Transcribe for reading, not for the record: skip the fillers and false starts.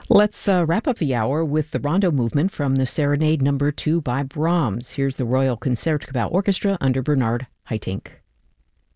Let's wrap up the hour with the Rondo movement from the Serenade No. 2 by Brahms. Here's the Royal Concertgebouw Orchestra under Bernard Haitink.